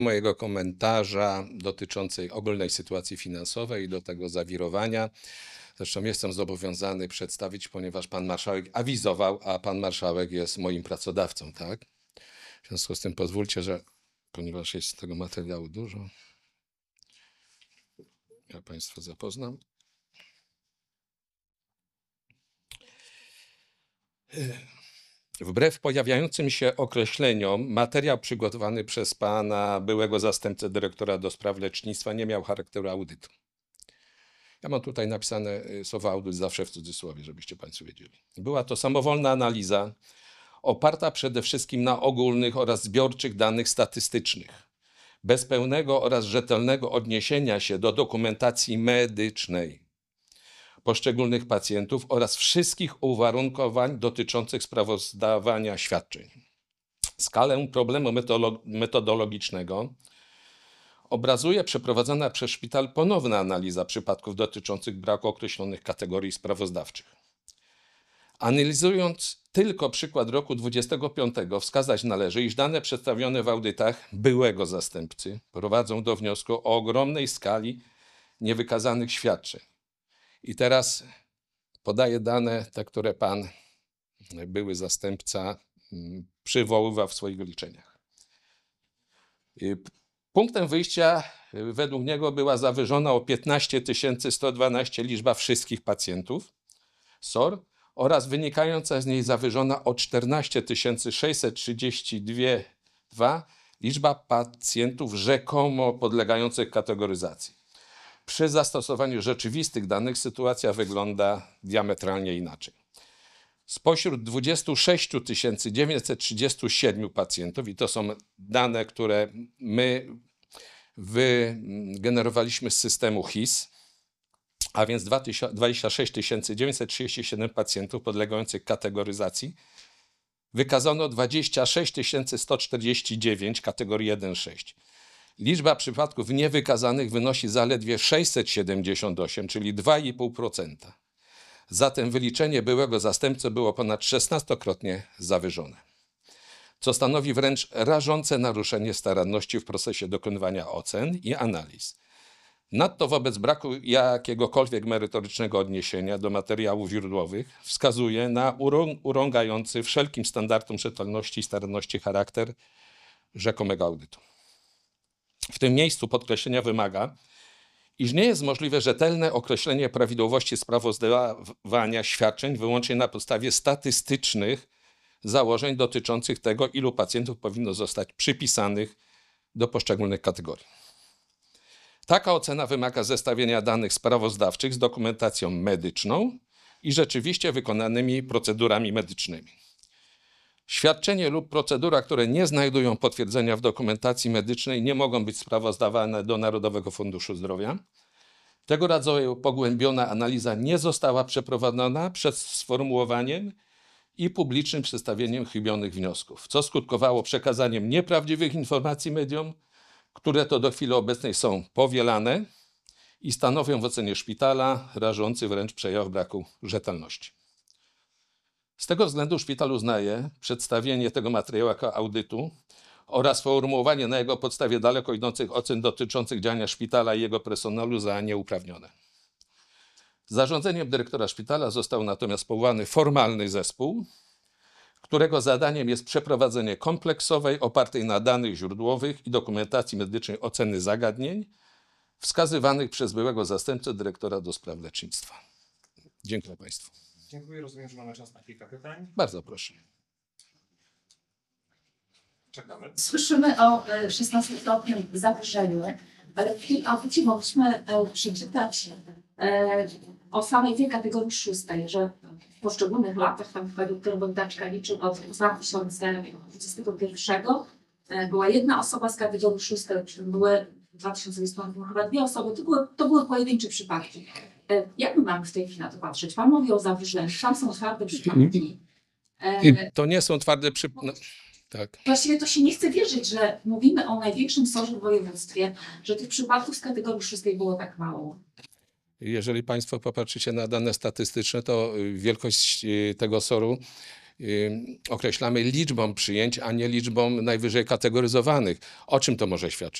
mojego komentarza dotyczącej ogólnej sytuacji finansowej i do tego zawirowania. Zresztą jestem zobowiązany przedstawić, ponieważ pan marszałek awizował, a pan marszałek jest moim pracodawcą, tak? W związku z tym pozwólcie, że ponieważ jest tego materiału dużo, ja państwa zapoznam. Wbrew pojawiającym się określeniom, materiał przygotowany przez pana byłego zastępcę dyrektora do spraw lecznictwa nie miał charakteru audytu. Ja mam tutaj napisane słowo audyt zawsze w cudzysłowie, żebyście państwo wiedzieli. Była to samowolna analiza oparta przede wszystkim na ogólnych oraz zbiorczych danych statystycznych, bez pełnego oraz rzetelnego odniesienia się do dokumentacji medycznej poszczególnych pacjentów oraz wszystkich uwarunkowań dotyczących sprawozdawania świadczeń. Skalę problemu metodologicznego obrazuje przeprowadzona przez szpital ponowna analiza przypadków dotyczących braku określonych kategorii sprawozdawczych. Analizując tylko przykład roku 2025, wskazać należy, iż dane przedstawione w audytach byłego zastępcy prowadzą do wniosku o ogromnej skali niewykazanych świadczeń. I teraz podaję dane, te, które pan były zastępca przywoływał w swoich wyliczeniach. Punktem wyjścia według niego była zawyżona o 15 112 liczba wszystkich pacjentów SOR oraz wynikająca z niej zawyżona o 14 632 liczba pacjentów rzekomo podlegających kategoryzacji. Przy zastosowaniu rzeczywistych danych sytuacja wygląda diametralnie inaczej. Spośród 26 937 pacjentów, i to są dane, które my wygenerowaliśmy z systemu HIS, a więc 26 937 pacjentów podlegających kategoryzacji, wykazano 26 149 kategorii 1-6. Liczba przypadków niewykazanych wynosi zaledwie 678, czyli 2,5%. Zatem wyliczenie byłego zastępcy było ponad 16-krotnie zawyżone, co stanowi wręcz rażące naruszenie staranności w procesie dokonywania ocen i analiz. Nadto wobec braku jakiegokolwiek merytorycznego odniesienia do materiałów źródłowych wskazuje na urągający wszelkim standardom rzetelności i staranności charakter rzekomego audytu. W tym miejscu podkreślenia wymaga, iż nie jest możliwe rzetelne określenie prawidłowości sprawozdawania świadczeń wyłącznie na podstawie statystycznych założeń dotyczących tego, ilu pacjentów powinno zostać przypisanych do poszczególnych kategorii. Taka ocena wymaga zestawienia danych sprawozdawczych z dokumentacją medyczną i rzeczywiście wykonanymi procedurami medycznymi. Świadczenie lub procedura, które nie znajdują potwierdzenia w dokumentacji medycznej, nie mogą być sprawozdawane do Narodowego Funduszu Zdrowia. Tego rodzaju pogłębiona analiza nie została przeprowadzona przed sformułowaniem i publicznym przedstawieniem chybionych wniosków, co skutkowało przekazaniem nieprawdziwych informacji mediom, które to do chwili obecnej są powielane i stanowią w ocenie szpitala rażący wręcz przejaw braku rzetelności. Z tego względu szpital uznaje przedstawienie tego materiału jako audytu oraz sformułowanie na jego podstawie daleko idących ocen dotyczących działania szpitala i jego personelu za nieuprawnione. Zarządzeniem dyrektora szpitala został natomiast powołany formalny zespół, którego zadaniem jest przeprowadzenie kompleksowej, opartej na danych źródłowych i dokumentacji medycznej oceny zagadnień wskazywanych przez byłego zastępcę dyrektora do spraw lecznictwa. Dziękuję państwu. Dziękuję. Rozumiem, że mamy czas na kilka pytań. Bardzo proszę. Czekamy. Słyszymy o 16-stopniowym zawyżeniu, ale w tym audycie mogliśmy przeczytać o samej tej kategorii 6, że w poszczególnych latach, tam według Bondaczka liczył od 2021 była jedna osoba z kategorii 6, były w 2020 chyba 2 osoby, to były pojedyncze przypadki. Jak my mamy w tej chwili na to patrzeć? Pan mówi o zawyżeniu, tam są twarde przypadki. To nie są twarde przypadki. No, tak. Właściwie to się nie chce wierzyć, że mówimy o największym sorze w województwie, że tych przypadków z kategorii 6 było tak mało. Jeżeli państwo popatrzycie na dane statystyczne, to wielkość tego SOR-u określamy liczbą przyjęć, a nie liczbą najwyżej kategoryzowanych. O czym to może świadczyć?